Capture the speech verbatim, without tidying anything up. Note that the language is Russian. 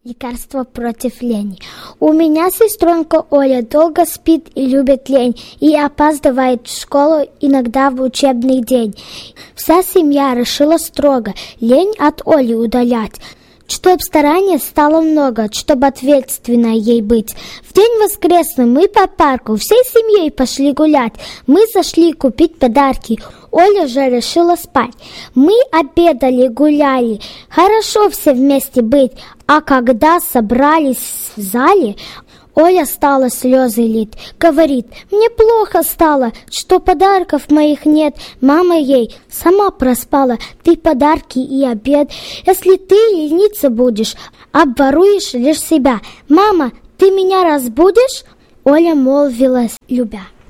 Лекарство против лени. У меня сестренка Оля долго спит и любит лень, и опаздывает в школу иногда в учебный день. Вся семья решила строго лень от Оли удалять, чтоб старания стало много, чтоб ответственной ей быть. В день воскресный мы по парку всей семьей пошли гулять. Мы зашли купить подарки. Оля же решила спать. Мы обедали, гуляли. Хорошо все вместе быть. А когда собрались в зале, Оля стала слезы лить. Говорит: мне плохо стало, что подарков моих нет. Мама ей: сама проспала ты подарки и обед. Если ты лениться будешь, обворуешь лишь себя. Мама, ты меня разбудишь? Оля молвила, любя.